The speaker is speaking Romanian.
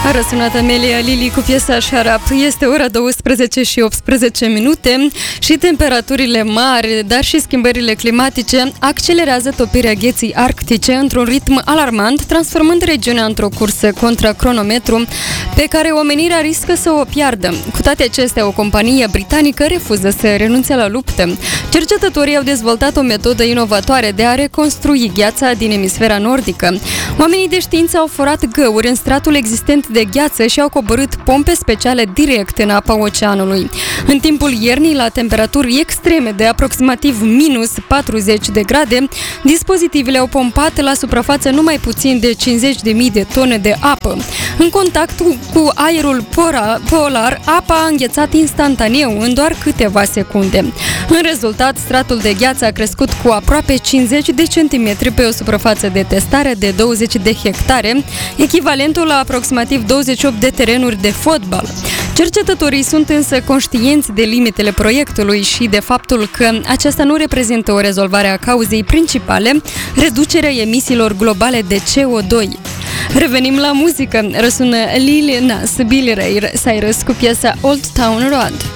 A răsunat Amelia Lili cu piesa Shut Up. Este ora 12 și 18 minute și temperaturile mari, dar și schimbările climatice accelerează topirea gheții arctice într-un ritm alarmant, transformând regiunea într-o cursă contra cronometru pe care omenirea riscă să o piardă. Cu toate acestea, o companie britanică refuză să renunțe la luptă. Cercetătorii au dezvoltat o metodă inovatoare de a reconstrui gheața din emisfera nordică. Oamenii de știință au forat găuri în stratul existent de gheață și au coborât pompe speciale direct în apa oceanului. În timpul iernii, la temperaturi extreme de aproximativ minus 40 de grade, dispozitivele au pompat la suprafață numai puțin de 50.000 de tone de apă. În contact cu aerul polar, apa a înghețat instantaneu în doar câteva secunde. În rezultat, stratul de gheață a crescut cu aproape 50 de centimetri pe o suprafață de testare de 20 de hectare, echivalentul la aproximativ 28 de terenuri de fotbal. Cercetătorii sunt însă conștienți de limitele proiectului și de faptul că aceasta nu reprezintă o rezolvare a cauzei principale, reducerea emisiilor globale de CO2. Revenim la muzică. Răsună Lil Nas, Billy Ray Cyrus cu piesa Old Town Road.